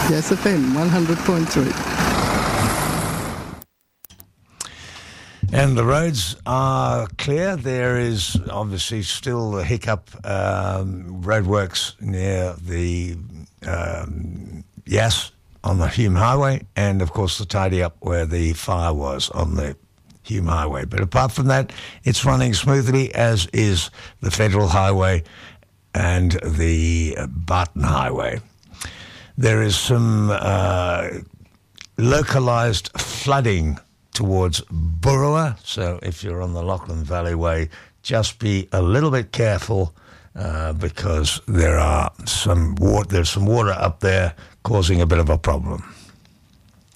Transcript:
Yes FM 100.3. And the roads are clear. There is obviously still the hiccup, roadworks near the Yass on the Hume Highway, and of course the tidy up where the fire was on the Hume Highway. But apart from that, it's running smoothly, as is the Federal Highway and the Barton Highway. There is some localised flooding towards Burrowa, so if you're on the Lachlan Valley Way, just be a little bit careful because there's some water up there causing a bit of a problem.